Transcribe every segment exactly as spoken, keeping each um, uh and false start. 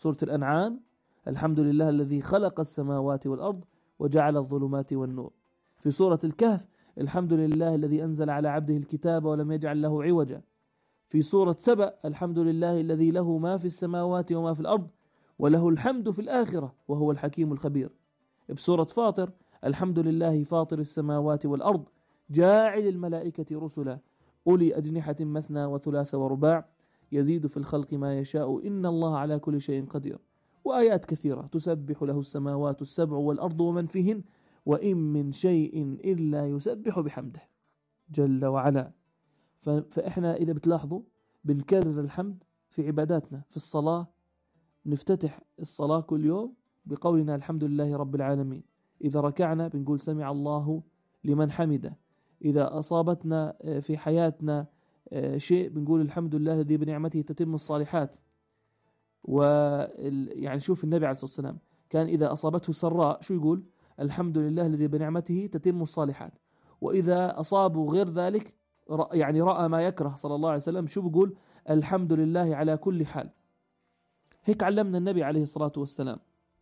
سورة الأنعام الحمد لله الذي خلق السماوات والأرض وجعل الظلمات والنور. في سورة الكهف الحمد لله الذي أنزل على عبده الكتاب ولم يجعل له عوجا. في سورة سبأ الحمد لله الذي له ما في السماوات وما في الأرض وله الحمد في الآخرة وهو الحكيم الخبير. بسورة فاطر الحمد لله فاطر السماوات والأرض جاعل الملائكة رسلا أولي أجنحة مثنى وثلاث ورباع يزيد في الخلق ما يشاء إن الله على كل شيء قدير. وآيات كثيرة تسبح له السماوات السبع والأرض ومن فيهن وإن من شيء إلا يسبح بحمده جل وعلا. فإحنا إذا بتلاحظوا بنكرر الحمد في عباداتنا. في الصلاة نفتتح الصلاة كل يوم بقولنا الحمد لله رب العالمين. إذا ركعنا بنقول سمع الله لمن حمده. إذا أصابتنا في حياتنا شيء بنقول الحمد لله الذي بنعمته تتم الصالحات. ويعني شوف النبي عليه الصلاة والسلام كان إذا أصابته سراء شو يقول؟ الحمد لله الذي بنعمته تتم الصالحات. وإذا أصابوا غير ذلك يعني رأى ما يكره صلى الله عليه وسلم شو بيقول؟ الحمد لله على كل حال. هيك علمنا النبي عليه الصلاة والسلام.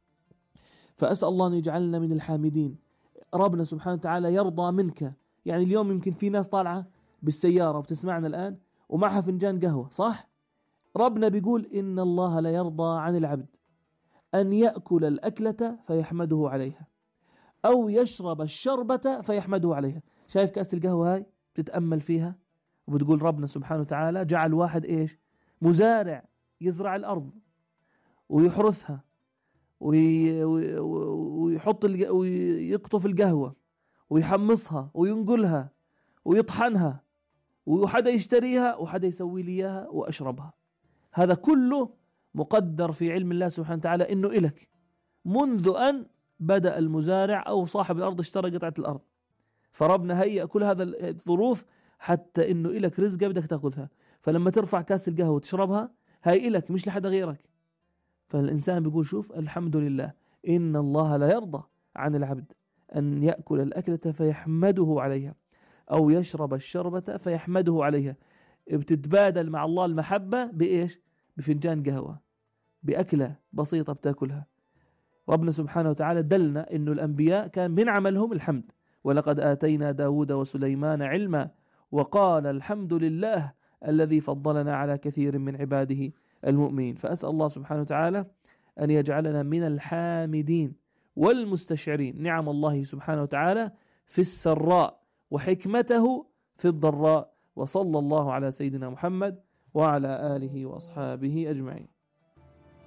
فأسأل الله أن يجعلنا من الحامدين. ربنا سبحانه وتعالى يرضى منك. يعني اليوم يمكن في ناس طالعة بالسيارة وبتسمعنا الآن ومعها فنجان قهوة، صح؟ ربنا بيقول إن الله لا يرضى عن العبد أن يأكل الأكلة فيحمده عليها أو يشرب الشربة فيحمده عليها. شايف كأس القهوة هاي بتتأمل فيها وبتقول ربنا سبحانه وتعالى جعل واحد إيش؟ مزارع يزرع الأرض ويحرثها وي... ويحط الج... ويقطف القهوة ويحمصها وينقلها ويطحنها وحدا يشتريها وحدا يسوي لي إياها وأشربها. هذا كله مقدر في علم الله سبحانه وتعالى إنه إلك منذ أن بدأ المزارع أو صاحب الأرض اشترى قطعة الأرض. فربنا هيئ كل هذا الظروف حتى إنه إلك رزقة بدك تأخذها. فلما ترفع كاس القهوة وتشربها هاي إلك مش لحدا غيرك. فالإنسان بيقول شوف الحمد لله إن الله لا يرضى عن العبد أن يأكل الأكلة فيحمده عليها أو يشرب الشربة فيحمده عليها. بتتبادل مع الله المحبة بإيش؟ بفنجان قهوة، بأكلة بسيطة بتاكلها. ربنا سبحانه وتعالى دلنا إنه الأنبياء كان من عملهم الحمد. ولقد آتينا داود وسليمان علما وقال الحمد لله الذي فضلنا على كثير من عباده المؤمنين. فأسأل الله سبحانه وتعالى أن يجعلنا من الحامدين والمستشعرين نعم الله سبحانه وتعالى في السراء وحكمته في الضراء. وصلى الله على سيدنا محمد وعلى آله وأصحابه أجمعين.